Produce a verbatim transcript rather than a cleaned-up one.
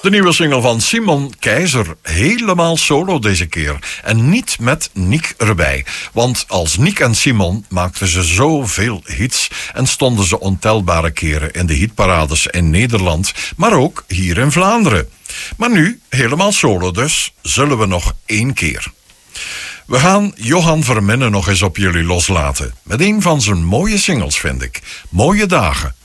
De nieuwe single van Simon Keizer, helemaal solo deze keer. En niet met Nick erbij. Want als Nick en Simon maakten ze zoveel hits en stonden ze ontelbare keren in de hitparades in Nederland, maar ook hier in Vlaanderen. Maar nu, helemaal solo dus, zullen we nog één keer. We gaan Johan Verminnen nog eens op jullie loslaten. Met een van zijn mooie singles, vind ik. Mooie dagen.